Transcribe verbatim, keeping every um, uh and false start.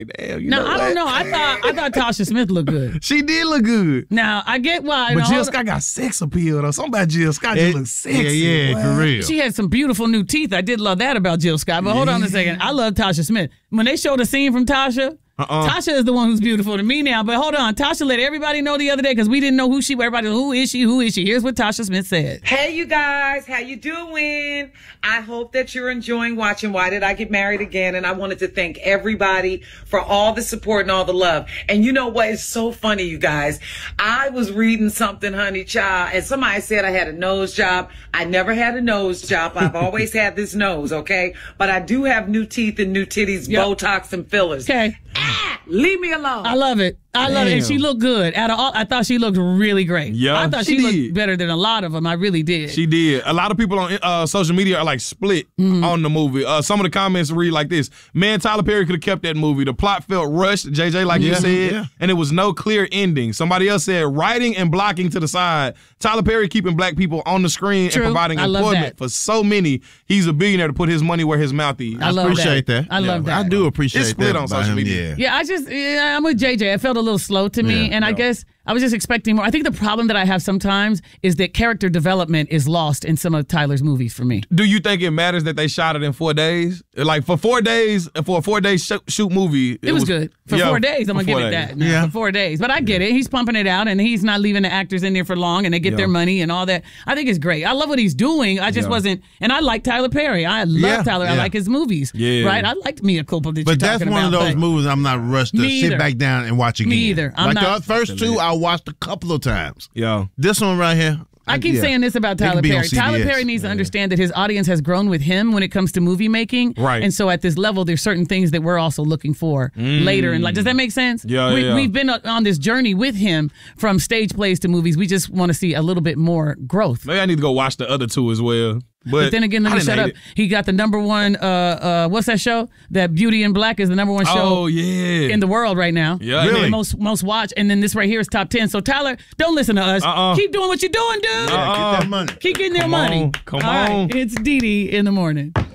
Damn, you now know I what? don't know. I thought I thought Tasha Smith looked good. She did look good. Now I get why. But no, Jill Scott got sex appeal though. Something about Jill Scott just looks sexy. Yeah, yeah, What? for real. She had some beautiful new teeth. I did love that about Jill Scott. But hold on a second. I love Tasha Smith. When they showed a scene from Tasha, Uh-uh. Tasha is the one who's beautiful to me now. But hold on. Tasha let everybody know the other day because we didn't know who she was. Everybody, who is she? Who is she? Here's what Tasha Smith said. Hey, you guys. How you doing? I hope that you're enjoying watching Why Did I Get Married Again? And I wanted to thank everybody for all the support and all the love. And you know what? It's so funny, you guys. I was reading something, honey child, and somebody said I had a nose job. I never had a nose job. I've always had this nose, okay? But I do have new teeth and new titties, Yep. Botox and fillers. Okay. Ah, leave me alone. I love it. I love it. And Damn. she looked good. Out of all, I thought she looked really great. Yeah, I thought she she, did. looked better than a lot of them. I really did. She did. A lot of people on uh, social media are like split Mm-hmm. on the movie. Uh, some of the comments read like this: "Man, Tyler Perry could have kept that movie. The plot felt rushed, J J, like you Yeah, said, yeah. and it was no clear ending." Somebody else said, "Writing and blocking to the side. Tyler Perry keeping black people on the screen True. and providing I love employment that. for so many. He's a billionaire to put his money where his mouth is." I love appreciate that. I love I that. do appreciate It's split that on about social him, media. Yeah. Yeah, I just, yeah, I'm with J J. It felt a little slow to me, Yeah, and I yeah. guess I was just expecting more. I think the problem that I have sometimes is that character development is lost in some of Tyler's movies for me. Do you think it matters that they shot it in four days? Like for four days, for a four day sh- shoot movie, It, was, good. For yeah, four days, I'm for going to four give it days. that. Now, Yeah. For four days. But I get it. He's pumping it out, and he's not leaving the actors in there for long, and they get Yeah. their money and all that. I think it's great. I love what he's doing. I just Yeah. wasn't, and I like Tyler Perry. I love Yeah, Tyler. I yeah. like his movies. Yeah. Right? I liked Mia Culpa that But you're that's talking one about. of those but- movies I'm not rushed to Me sit either. back down and watch again. Me either. I'm like not- the first two, I watched a couple of times. Yeah. This one right here. I keep yeah. saying this about It can Tyler be on Perry. C B S. Tyler Perry needs to understand that his audience has grown with him when it comes to movie making. Right. And so at this level, there's certain things that we're also looking for later. And like, does that make sense? Yeah, we, yeah. We've been on this journey with him from stage plays to movies. We just want to see a little bit more growth. Maybe I need to go watch the other two as well. But, But then again, let I me didn't shut hate up. it. He got the number one, uh, uh, what's that show? That Beauty in Black is the number one show Oh yeah. in the world right now. Yeah, Really? yeah. Most most watched. And then this right here is top ten. So Tyler, don't listen to us. Uh-uh. Keep doing what you're doing, dude. Yeah, get that money. Keep getting their Come money. on, come All right, on. it's Dee Dee in the morning.